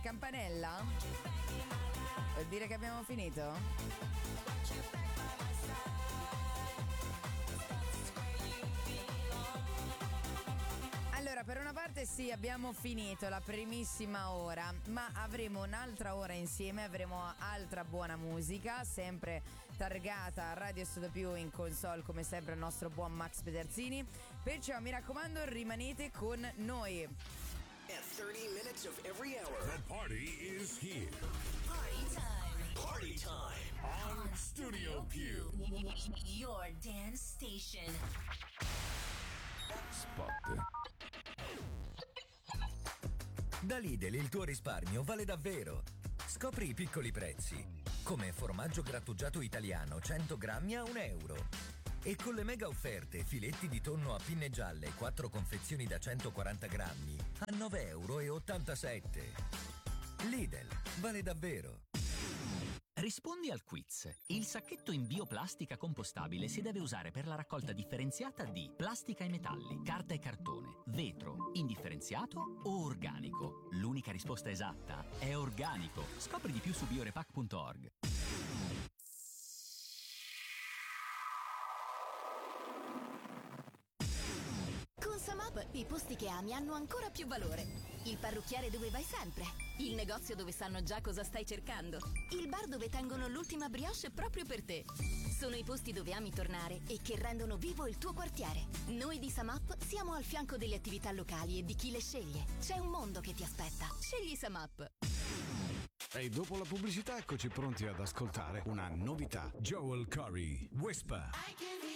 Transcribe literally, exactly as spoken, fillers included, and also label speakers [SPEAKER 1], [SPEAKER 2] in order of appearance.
[SPEAKER 1] campanella? Vuol dire che abbiamo finito? Allora, per una parte sì, abbiamo finito la primissima ora, ma avremo un'altra ora insieme, avremo altra buona musica, sempre targata a Radio Studio Più in console, come sempre il nostro buon Max Pederzini. Perciò mi raccomando, rimanete con noi.
[SPEAKER 2] At thirty minutes of every hour,
[SPEAKER 3] the party is here.
[SPEAKER 4] Party time.
[SPEAKER 2] Party time
[SPEAKER 3] on Studio Più.
[SPEAKER 4] Your dance station.
[SPEAKER 3] Spot.
[SPEAKER 5] Da Lidl il tuo risparmio vale davvero. Scopri i piccoli prezzi, come formaggio grattugiato italiano cento grammi a un euro. E con le mega offerte filetti di tonno a pinne gialle quattro confezioni da centoquaranta grammi a nove euro e ottantasette. Lidl vale davvero.
[SPEAKER 6] Rispondi al quiz. Il sacchetto in bioplastica compostabile si deve usare per la raccolta differenziata di plastica e metalli, carta e cartone, vetro, indifferenziato o organico. L'unica risposta esatta è organico. Scopri di più su biorepac punto org.
[SPEAKER 7] Con Samap i posti che ami hanno ancora più valore. Il parrucchiere dove vai sempre. Il negozio dove sanno già cosa stai cercando. Il bar dove tengono l'ultima brioche proprio per te. Sono i posti dove ami tornare e che rendono vivo il tuo quartiere. Noi di Samap siamo al fianco delle attività locali e di chi le sceglie. C'è un mondo che ti aspetta. Scegli Samap.
[SPEAKER 8] E dopo la pubblicità eccoci pronti ad ascoltare una novità. Joel Corry, Whisper.